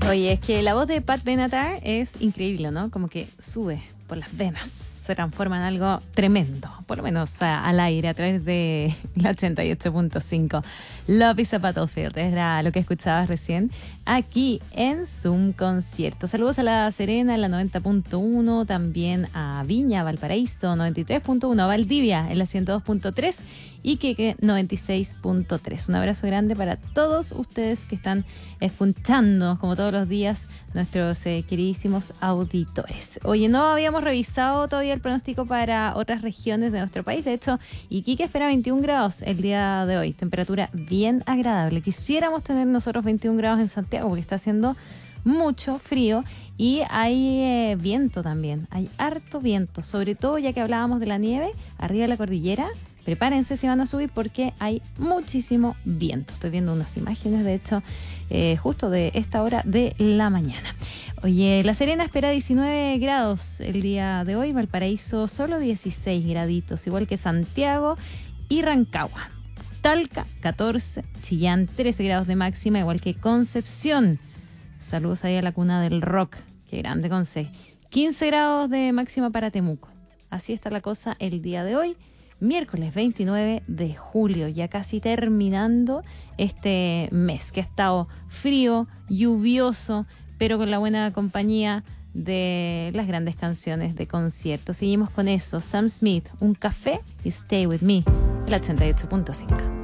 Oye, es que la voz de Pat Benatar es increíble, ¿no? Como que sube por las venas, se transforma en algo tremendo, por lo menos al aire a través de la 88.5. Love is a Battlefield, era lo que escuchabas recién aquí en Zoom Concierto. Saludos a La Serena en la 90.1, también a Viña, Valparaíso 93.1, Valdivia en la 102.3 y Iquique 96.3. Un abrazo grande para todos ustedes que están escuchando, como todos los días, nuestros queridísimos auditores. Oye, no habíamos revisado todavía el pronóstico para otras regiones de nuestro país. De hecho, Iquique espera 21 grados el día de hoy. Temperatura bien agradable. Quisiéramos tener nosotros 21 grados en Santiago porque está haciendo mucho frío y hay viento también. Hay harto viento, sobre todo ya que hablábamos de la nieve arriba de la cordillera. Prepárense si van a subir porque hay muchísimo viento. Estoy viendo unas imágenes, de hecho, justo de esta hora de la mañana. Oye, La Serena espera 19 grados el día de hoy. Valparaíso solo 16 graditos, igual que Santiago y Rancagua. Talca 14, Chillán 13 grados de máxima, igual que Concepción. Saludos ahí a la cuna del rock, qué grande Conce. 15 grados de máxima para Temuco. Así está la cosa el día de hoy. Miércoles 29 de julio, ya casi terminando este mes que ha estado frío, lluvioso, pero con la buena compañía de las grandes canciones de concierto. Seguimos con eso, Sam Smith, Un Café y Stay With Me, el 88.5.